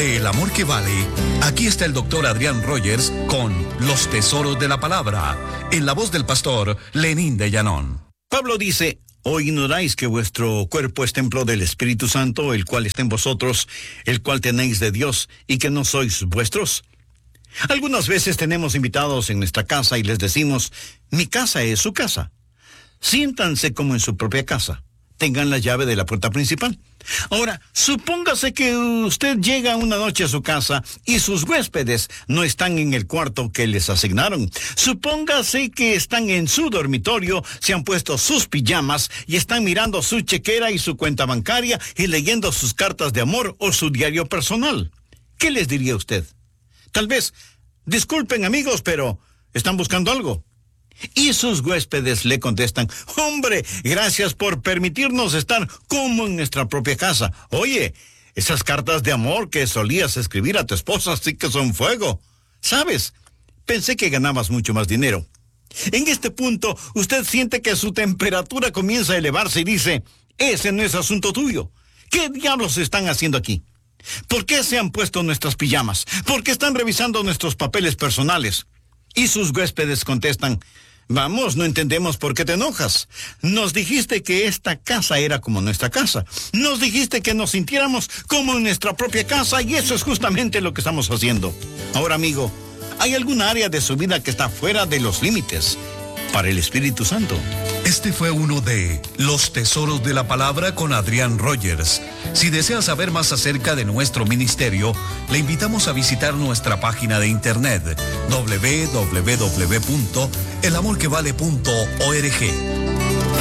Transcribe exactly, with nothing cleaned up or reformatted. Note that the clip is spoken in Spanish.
de El Amor que Vale, aquí está el doctor Adrián Rogers con Los Tesoros de la Palabra, en la voz del pastor Lenín de Llanón. Pablo dice: ¿o ignoráis que vuestro cuerpo es templo del Espíritu Santo, el cual está en vosotros, el cual tenéis de Dios, y que no sois vuestros? Algunas veces tenemos invitados en nuestra casa y les decimos: mi casa es su casa. Siéntanse como en su propia casa. Tengan la llave de la puerta principal. Ahora, supóngase que usted llega una noche a su casa y sus huéspedes no están en el cuarto que les asignaron. Supóngase que están en su dormitorio, se han puesto sus pijamas y están mirando su chequera y su cuenta bancaria y leyendo sus cartas de amor o su diario personal. ¿Qué les diría usted? Tal vez: disculpen, amigos, pero ¿están buscando algo? Y sus huéspedes le contestan: hombre, gracias por permitirnos estar como en nuestra propia casa. Oye, esas cartas de amor que solías escribir a tu esposa sí que son fuego. ¿Sabes? Pensé que ganabas mucho más dinero. En este punto, usted siente que su temperatura comienza a elevarse y dice: ese no es asunto tuyo. ¿Qué diablos están haciendo aquí? ¿Por qué se han puesto nuestras pijamas? ¿Por qué están revisando nuestros papeles personales? Y sus huéspedes contestan: vamos, no entendemos por qué te enojas. Nos dijiste que esta casa era como nuestra casa. Nos dijiste que nos sintiéramos como en nuestra propia casa, y eso es justamente lo que estamos haciendo. Ahora, amigo, ¿hay alguna área de su vida que está fuera de los límites para el Espíritu Santo? Este fue uno de Los Tesoros de la Palabra con Adrián Rogers. Si desea saber más acerca de nuestro ministerio, le invitamos a visitar nuestra página de internet doble u doble u doble u punto el amor que vale punto org.